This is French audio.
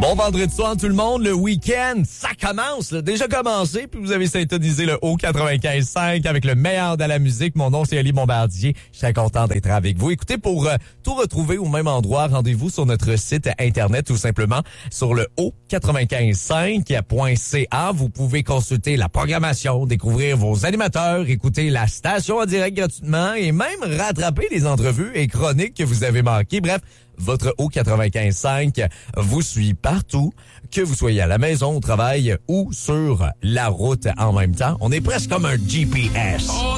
Bon vendredi soir tout le monde, le week-end, ça commence, là, déjà commencé, puis vous avez syntonisé le haut 95.5 avec le meilleur de la musique. Mon nom c'est Ali Bombardier, je suis très content d'être avec vous. Écoutez, pour tout retrouver au même endroit, rendez-vous sur notre site internet tout simplement sur le haut955.ca. Vous pouvez consulter la programmation, découvrir vos animateurs, écouter la station en direct gratuitement et même rattraper les entrevues et chroniques que vous avez manquées. Bref, votre haut 95.5 vous suit partout, que vous soyez à la maison, au travail ou sur la route en même temps. On est presque comme un GPS.